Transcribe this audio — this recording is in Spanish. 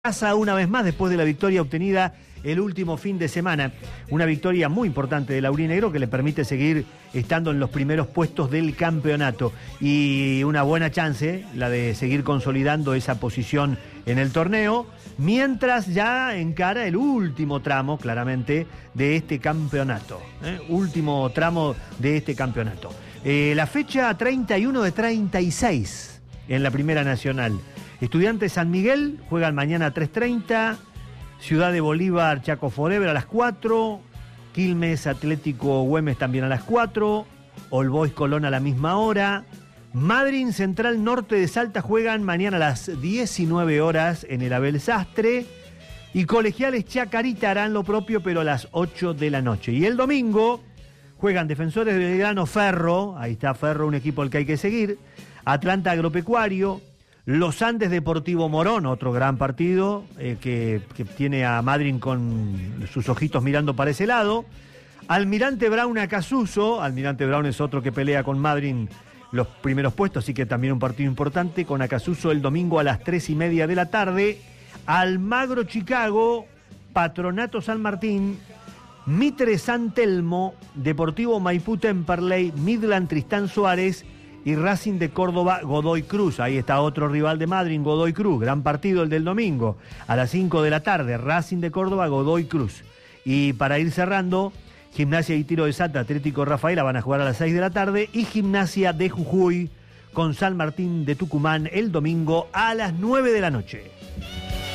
Casa una vez más después de la victoria obtenida el último fin de semana. Una victoria muy importante de Laurinegro que le permite seguir estando en los primeros puestos del campeonato. Y una buena chance, la de seguir consolidando esa posición en el torneo, mientras ya encara el último tramo, claramente, de este campeonato. Último tramo de este campeonato. La fecha 31 de 36 en la Primera Nacional. Estudiantes San Miguel juegan mañana a 3:30, Ciudad de Bolívar, Chaco Forever a las 4, Quilmes Atlético Güemes también a las 4, All Boys Colón a la misma hora, Madryn Central Norte de Salta juegan mañana a las 19 horas en el Abel Sastre, y Colegiales Chacarita harán lo propio pero a las 8 de la noche. Y el domingo juegan Defensores de Belgrano Ferro, ahí está Ferro, un equipo al que hay que seguir, Atlanta Agropecuario, Los Andes Deportivo Morón, otro gran partido que tiene a Madryn con sus ojitos mirando para ese lado. Almirante Brown Acasuso, Almirante Brown es otro que pelea con Madryn los primeros puestos, así que también un partido importante con Acasuso el domingo a las 3:30 de la tarde. Almagro Chicago, Patronato San Martín, Mitre San Telmo, Deportivo Maipú Temperley, Midland Tristán Suárez y Racing de Córdoba Godoy Cruz. Ahí está otro rival de Madryn, Godoy Cruz. Gran partido el del domingo. A las 5 de la tarde, Racing de Córdoba, Godoy Cruz. Y para ir cerrando, Gimnasia y Tiro de Salta, Atlético Rafaela van a jugar a las 6 de la tarde. Y Gimnasia de Jujuy con San Martín de Tucumán el domingo a las 9 de la noche.